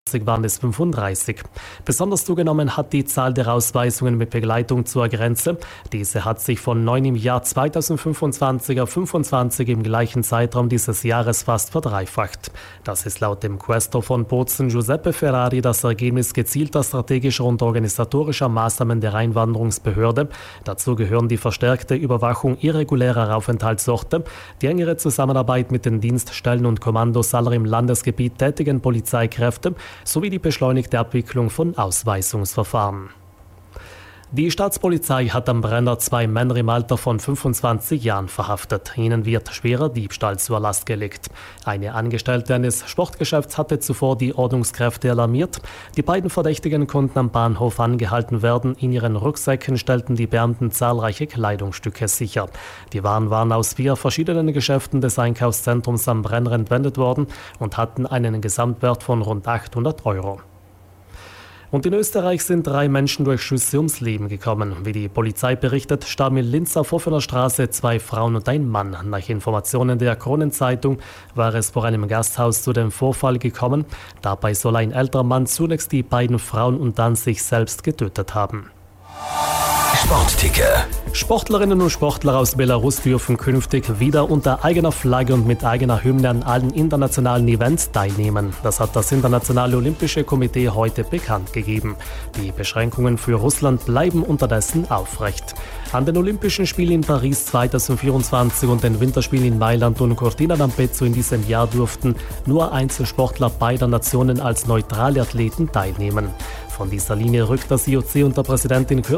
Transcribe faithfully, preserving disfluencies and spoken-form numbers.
waren es fünfunddreißig. Besonders zugenommen hat die Zahl der Ausweisungen mit Begleitung zur Grenze. Diese hat sich von neun im Jahr zweitausendfünfundzwanzig auf fünfundzwanzig im gleichen Zeitraum dieses Jahres fast verdreifacht. Das ist laut dem Quaestor von Bozen Giuseppe Ferrari das Ergebnis gezielter strategischer und organisatorischer Maßnahmen der Einwanderungsbehörde. Dazu gehören die verstärkte Überwachung irregulärer Aufenthaltsorte, die engere Zusammenarbeit mit den Dienststellen und Kommandos aller im Landesgebiet tätigen Polizeikräfte sowie die beschleunigte Abwicklung von Ausweisungsverfahren. Die Staatspolizei hat am Brenner zwei Männer im Alter von fünfundzwanzig Jahren verhaftet. Ihnen wird schwerer Diebstahl zur Last gelegt. Eine Angestellte eines Sportgeschäfts hatte zuvor die Ordnungskräfte alarmiert. Die beiden Verdächtigen konnten am Bahnhof angehalten werden. In ihren Rucksäcken stellten die Beamten zahlreiche Kleidungsstücke sicher. Die Waren waren aus vier verschiedenen Geschäften des Einkaufszentrums am Brenner entwendet worden und hatten einen Gesamtwert von rund achthundert Euro. Und in Österreich sind drei Menschen durch Schüsse ums Leben gekommen. Wie die Polizei berichtet, starben in Linz auf offener Straße zwei Frauen und ein Mann. Nach Informationen der Kronenzeitung war es vor einem Gasthaus zu dem Vorfall gekommen. Dabei soll ein älterer Mann zunächst die beiden Frauen und dann sich selbst getötet haben. Sportticker. Sportlerinnen und Sportler aus Belarus dürfen künftig wieder unter eigener Flagge und mit eigener Hymne an allen internationalen Events teilnehmen. Das hat das Internationale Olympische Komitee heute bekannt gegeben. Die Beschränkungen für Russland bleiben unterdessen aufrecht. An den Olympischen Spielen in Paris zweitausendvierundzwanzig und den Winterspielen in Mailand und Cortina d'Ampezzo in diesem Jahr durften nur Einzelsportler beider Nationen als neutrale Athleten teilnehmen. Von dieser Linie rückt das I O C unter Präsidentin